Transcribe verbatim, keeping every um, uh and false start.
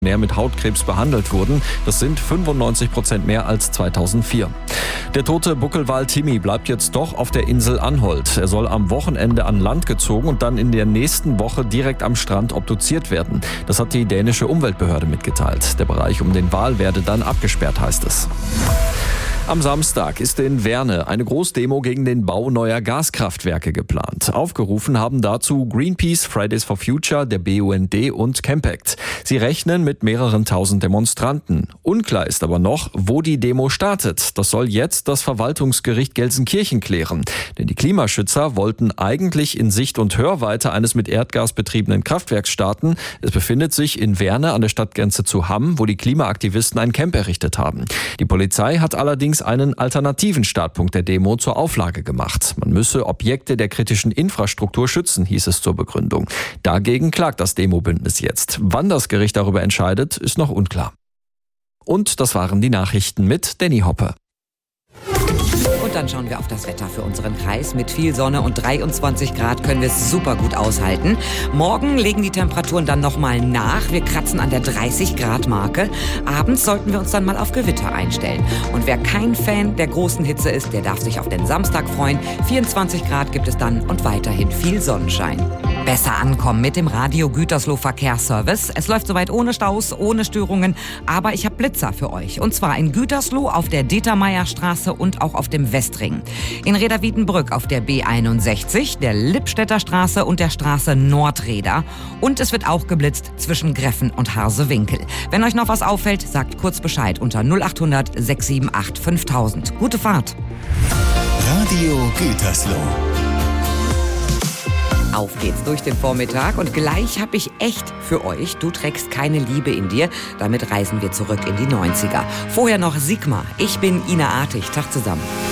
mehr mit Hautkrebs behandelt wurden. Das sind fünfundneunzig Prozent mehr als zweitausendvier. Der tote Buckelwal Timmy bleibt jetzt doch auf der Insel Anholt. Er soll am Wochenende an Land gezogen und dann in der nächsten Woche direkt am Strand obduziert werden. Das hat die dänische Umweltbehörde mitgeteilt. Der Bereich um den Wal werde dann abgesperrt, heißt es. Am Samstag ist in Werne eine Großdemo gegen den Bau neuer Gaskraftwerke geplant. Aufgerufen haben dazu Greenpeace, Fridays for Future, der B U N D und Campact. Sie rechnen mit mehreren tausend Demonstranten. Unklar ist aber noch, wo die Demo startet. Das soll jetzt das Verwaltungsgericht Gelsenkirchen klären. Denn die Klimaschützer wollten eigentlich in Sicht- und Hörweite eines mit Erdgas betriebenen Kraftwerks starten. Es befindet sich in Werne an der Stadtgrenze zu Hamm, wo die Klimaaktivisten ein Camp errichtet haben. Die Polizei hat allerdings einen alternativen Startpunkt der Demo zur Auflage gemacht. Man müsse Objekte der kritischen Infrastruktur schützen, hieß es zur Begründung. Dagegen klagt das Demobündnis jetzt. Wann das Gericht darüber entscheidet, ist noch unklar. Und das waren die Nachrichten mit Danny Hoppe. Und dann schauen wir auf das Wetter für unseren Kreis. Mit viel Sonne und dreiundzwanzig Grad können wir es super gut aushalten. Morgen legen die Temperaturen dann nochmal nach. Wir kratzen an der dreißig Grad Marke. Abends sollten wir uns dann mal auf Gewitter einstellen. Und wer kein Fan der großen Hitze ist, der darf sich auf den Samstag freuen. vierundzwanzig Grad gibt es dann und weiterhin viel Sonnenschein. Besser ankommen mit dem Radio Gütersloh Verkehrsservice. Es läuft soweit ohne Staus, ohne Störungen. Aber ich habe Blitzer für euch. Und zwar in Gütersloh auf der Dietermeierstraße und auch auf dem Westring. In Reda-Wiedenbrück auf der B einundsechzig, der Lippstädter Straße und der Straße Nordreda. Und es wird auch geblitzt zwischen Greffen und Harsewinkel. Wenn euch noch was auffällt, sagt kurz Bescheid unter null acht hundert sechs sieben acht fünftausend. Gute Fahrt. Radio Gütersloh. Auf geht's durch den Vormittag und gleich habe ich echt für euch. Du trägst keine Liebe in dir. Damit reisen wir zurück in die neunziger. Vorher noch Sigma. Ich bin Ina Artig. Tag zusammen.